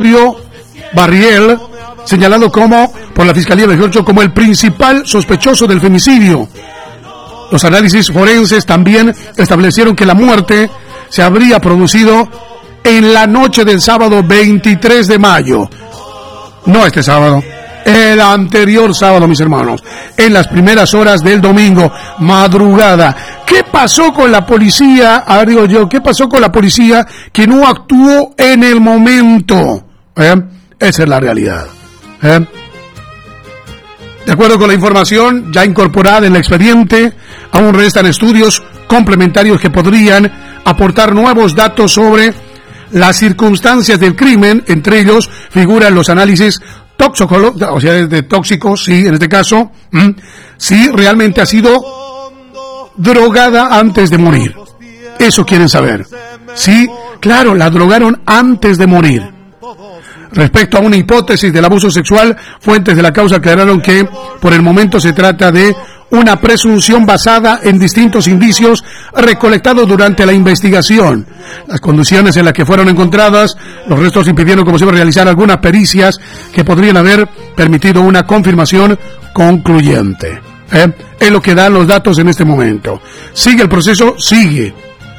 Claudio Barriel, señalado por la Fiscalía de Giorgio como el principal sospechoso del femicidio. Los análisis forenses también establecieron que la muerte se habría producido en la noche del sábado 23 de mayo. No este sábado, el anterior sábado, mis hermanos, en las primeras horas del domingo, madrugada. ¿Qué pasó con la policía? Digo yo, ¿qué pasó con la policía que no actuó en el momento? Esa es la realidad. De acuerdo con la información ya incorporada en el expediente, aún restan estudios complementarios que podrían aportar nuevos datos sobre las circunstancias del crimen. Entre ellos figuran los análisis toxicológicos, o sea, de tóxicos, sí, en este caso, si realmente ha sido drogada antes de morir. Eso quieren saber. Sí, claro, la drogaron antes de morir. Respecto a una hipótesis del abuso sexual, fuentes de la causa aclararon que por el momento se trata de una presunción basada en distintos indicios recolectados durante la investigación. Las condiciones en las que fueron encontradas los restos impidieron, como siempre, realizar algunas pericias que podrían haber permitido una confirmación concluyente. Es lo que dan los datos en este momento. Sigue el proceso, sigue.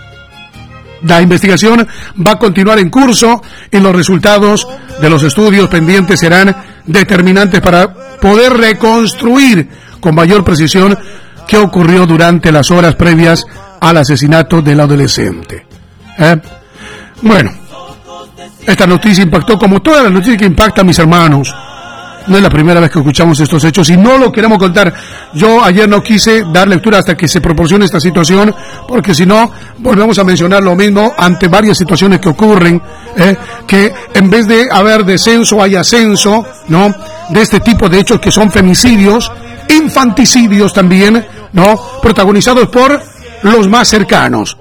La investigación va a continuar en curso y los resultados de los estudios pendientes serán determinantes para poder reconstruir con mayor precisión qué ocurrió durante las horas previas al asesinato del adolescente. Bueno, esta noticia impactó como todas las noticias que impactan, mis hermanos. No es la primera vez que escuchamos estos hechos y no lo queremos contar. Yo ayer no quise dar lectura hasta que se proporcione esta situación, porque si no, volvemos a mencionar lo mismo ante varias situaciones que ocurren, que en vez de haber descenso, hay ascenso, ¿no? De este tipo de hechos que son femicidios, infanticidios también, ¿no? Protagonizados por los más cercanos,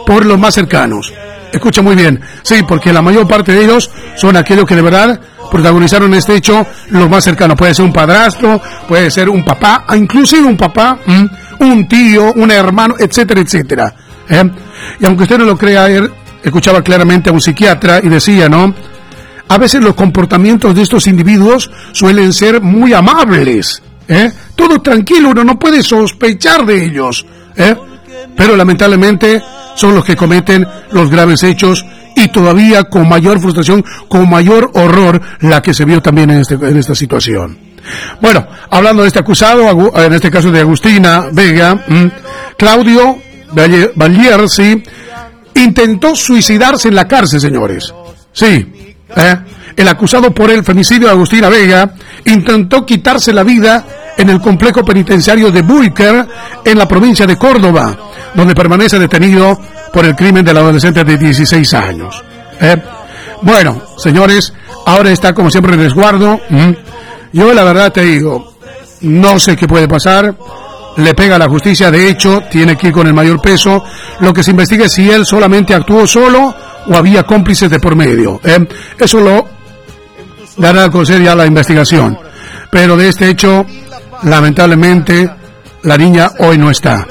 Escucha muy bien, sí, porque la mayor parte de ellos son aquellos que de verdad protagonizaron este hecho, los más cercanos. Puede ser un padrastro, puede ser un papá, inclusive un papá, un tío, un hermano, etcétera, etcétera. Y aunque usted no lo crea, escuchaba claramente a un psiquiatra y decía, ¿no? A veces los comportamientos de estos individuos suelen ser muy amables, todo tranquilo, uno no puede sospechar de ellos, pero lamentablemente son los que cometen los graves hechos, y todavía con mayor frustración, con mayor horror, la que se vio también en esta situación. Bueno, hablando de este acusado, en este caso de Agustina Vega, Claudio Barriel, sí, intentó suicidarse en la cárcel, señores. Sí, el acusado por el femicidio de Agustina Vega intentó quitarse la vida en el complejo penitenciario de Búiker, en la provincia de Córdoba, donde permanece detenido por el crimen del adolescente de 16 años. Bueno, señores, ahora está como siempre en resguardo. Yo la verdad te digo, no sé qué puede pasar, le pega a la justicia, de hecho, tiene que ir con el mayor peso. Lo que se investiga es si él solamente actuó solo o había cómplices de por medio. Eso lo dará a conocer ya la investigación. Pero de este hecho, lamentablemente, la niña hoy no está.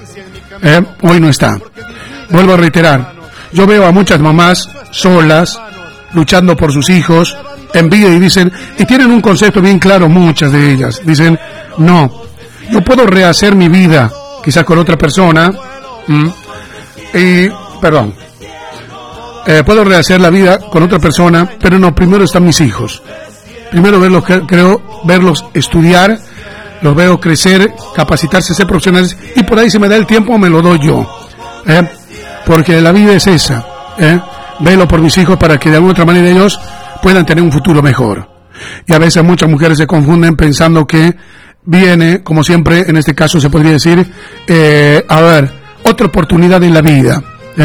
Hoy no está. Vuelvo a reiterar, yo veo a muchas mamás solas, luchando por sus hijos, en vida, y dicen, y tienen un concepto bien claro, muchas de ellas, dicen, no, yo puedo rehacer mi vida, quizás con otra persona, puedo rehacer la vida con otra persona, pero no, primero están mis hijos, primero verlos estudiar, los veo crecer, capacitarse, ser profesionales, y por ahí si me da el tiempo me lo doy yo, porque la vida es esa, velo por mis hijos para que de alguna otra manera ellos puedan tener un futuro mejor. Y a veces muchas mujeres se confunden pensando que viene, como siempre, en este caso se podría decir, otra oportunidad en la vida.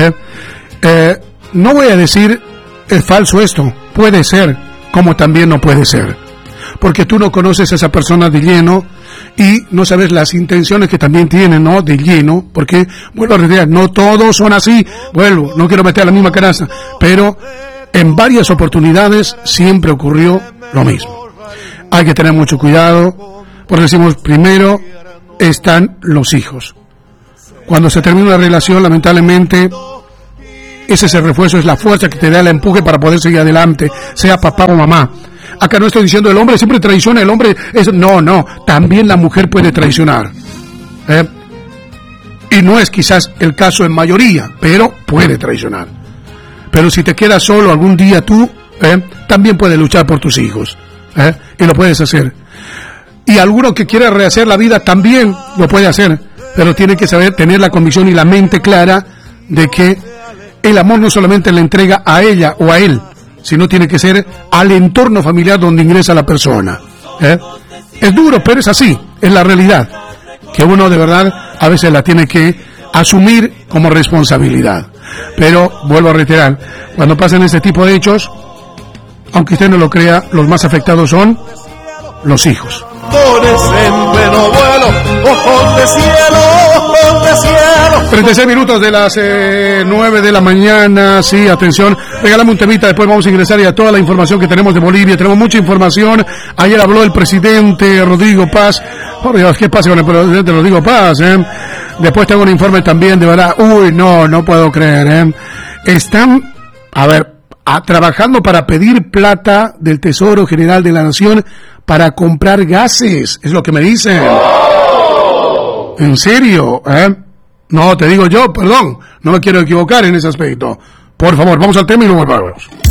No voy a decir es falso esto, puede ser, como también no puede ser, porque tú no conoces a esa persona de lleno y no sabes las intenciones que también tienen, ¿no? De lleno, porque, vuelvo a reiterar, no todos son así, no quiero meter a la misma canasta, pero en varias oportunidades siempre ocurrió lo mismo. Hay que tener mucho cuidado, porque decimos, primero están los hijos. Cuando se termina una relación, lamentablemente, ese es el refuerzo, es la fuerza que te da el empuje para poder seguir adelante, sea papá o mamá. Acá no estoy diciendo el hombre siempre traiciona, el hombre es... No, también la mujer puede traicionar. Y no es quizás el caso en mayoría, pero puede traicionar. Pero si te quedas solo algún día tú, también puedes luchar por tus hijos. Y lo puedes hacer. Y alguno que quiera rehacer la vida también lo puede hacer, pero tiene que saber tener la convicción y la mente clara de que el amor no solamente le entrega a ella o a él, sino tiene que ser al entorno familiar donde ingresa la persona. Es duro, pero es así, es la realidad, que uno de verdad a veces la tiene que asumir como responsabilidad. Pero, vuelvo a reiterar, cuando pasan este tipo de hechos, aunque usted no lo crea, los más afectados son los hijos. En pleno vuelo, ojos de cielo, ojos de cielo. 36 minutos de las 9 de la mañana. Sí, atención, regálame un temita, después vamos a ingresar ya toda la información que tenemos de Bolivia. Tenemos mucha información. Ayer habló el presidente Rodrigo Paz. Por Dios, ¿qué pasa con el presidente Rodrigo Paz? Después tengo un informe también, de verdad. Uy, no puedo creer. Están, trabajando para pedir plata del Tesoro General de la Nación para comprar gases, es lo que me dicen. ¿En serio? No, te digo yo, perdón, no me quiero equivocar en ese aspecto. Por favor, vamos al tema y luego volvemos.